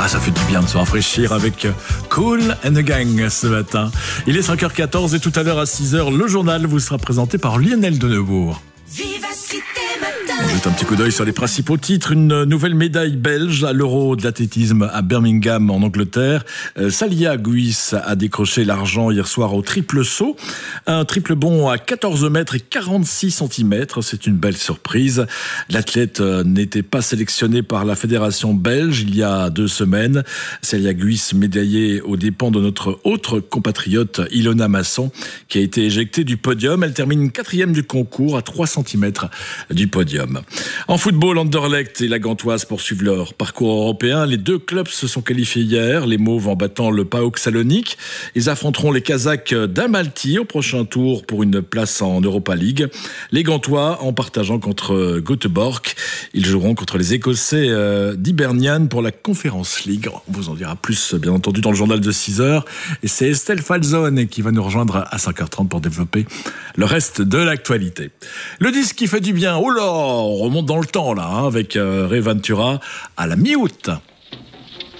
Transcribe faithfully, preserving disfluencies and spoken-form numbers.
Ah, ça fait du bien de se rafraîchir avec Kool and the Gang ce matin. Il est cinq heures quatorze et tout à l'heure à six heures, le journal vous sera présenté par Lionel Denebourg. Vivacité matin. On jette un petit coup d'œil sur les principaux titres. Une nouvelle médaille belge à l'Euro d'athlétisme à Birmingham en Angleterre. Euh, Salia Guis a décroché l'argent hier soir au triple saut. Un triple bond à quatorze mètres et quarante-six centimètres. C'est une belle surprise. L'athlète euh, n'était pas sélectionné par la fédération belge il y a deux semaines. Salia Guis médaillée aux dépens de notre autre compatriote Ilona Masson qui a été éjectée du podium. Elle termine quatrième du concours à trois centimètres du podium. En football, Anderlecht et la Gantoise poursuivent leur parcours européen. Les deux clubs se sont qualifiés hier, les Mauves en battant le PAOK Salonique. Ils affronteront les Kazakhs d'Amalti au prochain tour pour une place en Europa League. Les Gantois en partageant contre Göteborg. Ils joueront contre les Écossais d'Hibernian pour la Conference League. On vous en dira plus, bien entendu, dans le journal de six heures. Et c'est Estelle Falzone qui va nous rejoindre à cinq heures trente pour développer le reste de l'actualité. Le disque qui fait du bien, oh là, on remonte dans le temps là, hein, avec euh, Ray Ventura à la mi-août.